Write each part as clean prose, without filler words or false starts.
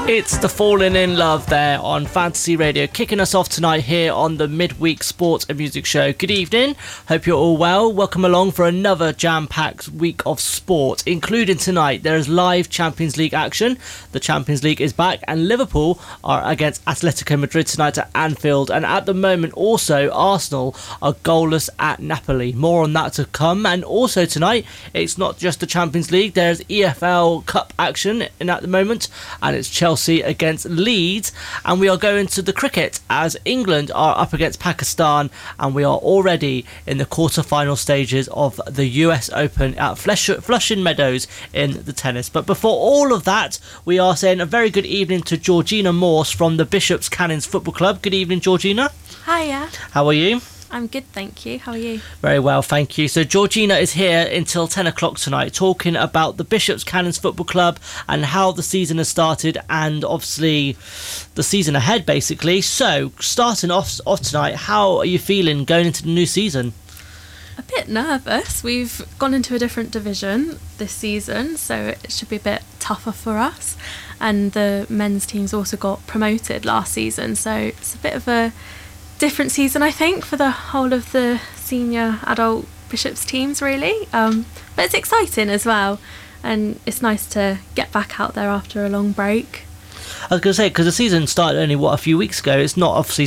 It's the Falling in Love there on Fantasy Radio, kicking us off tonight here on the midweek sports and music show. Good evening, hope you're all well. Welcome along for another jam-packed week of sport, including tonight there is live Champions League action. The Champions League is back and Liverpool are against Atletico Madrid tonight at Anfield, and at the moment also Arsenal are goalless at Napoli. More on that to come. And also tonight it's not just the Champions League, there's EFL Cup action in at the moment, and it's Chelsea against Leeds, and we are going to the cricket as England are up against Pakistan, and we are already in the quarter-final stages of the US Open at Flushing Meadows in the tennis. But before all of that, we are saying a very good evening to Georgina Morse from the Bishops Cannons Football Club. Good evening, Georgina. Hiya. How are you? I'm good, thank you. How are you? Very well, thank you. So Georgina is here until 10 o'clock tonight talking about the Bishops Cannons Football Club and how the season has started, and obviously the season ahead basically. So starting off tonight, how are you feeling going into the new season? A bit nervous. We've gone into a different division this season, so it should be a bit tougher for us. And the men's team's also got promoted last season, so it's a bit of a different season, I think, for the whole of the senior adult Bishops teams, really. But it's exciting as well, and it's nice to get back out there after a long break. I was going to say, because the season started only, a few weeks ago. It's not obviously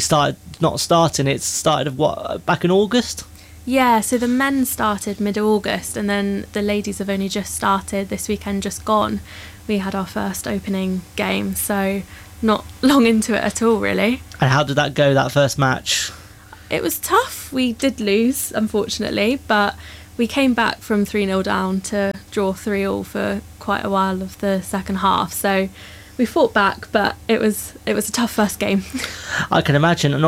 it's started, back in August? Yeah, so the men started mid-August, and then the ladies have only just started this weekend, just gone. We had our first opening game, so not long into it at all, really. And how did that go, that first match? It was tough. We did lose, unfortunately, but we came back from 3-0 down to draw 3-3 for quite a while of the second half. So we fought back, but it was a tough first game. I can imagine. And